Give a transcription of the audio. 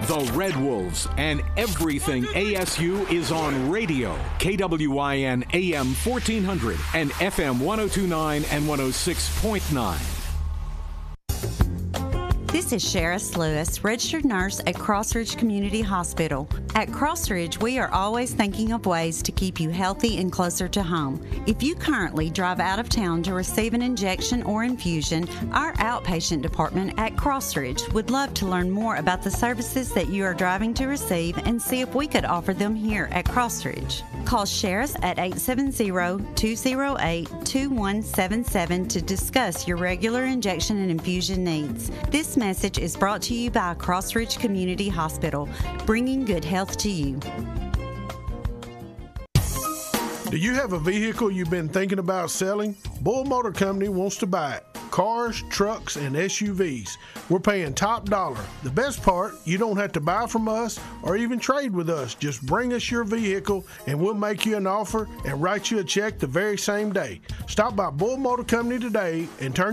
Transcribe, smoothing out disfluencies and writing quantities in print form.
The Red Wolves and everything ASU is on radio. KWIN AM 1400 and FM 1029 and 106.9. This is Sheriff Lewis, registered nurse at Crossridge Community Hospital. At Crossridge, we are always thinking of ways to keep you healthy and closer to home. If you currently drive out of town to receive an injection or infusion, our outpatient department at Crossridge would love to learn more about the services that you are driving to receive and see if we could offer them here at Crossridge. Call Sheriff at 870-208-2177 to discuss your regular injection and infusion needs. This message is brought to you by Crossridge Community Hospital, bringing good health to you. Do you have a vehicle you've been thinking about selling? Bull Motor Company wants to buy it. Cars, trucks, and SUVs. We're paying top dollar. The best part, you don't have to buy from us or even trade with us. Just bring us your vehicle and we'll make you an offer and write you a check the very same day. Stop by Bull Motor Company today and turn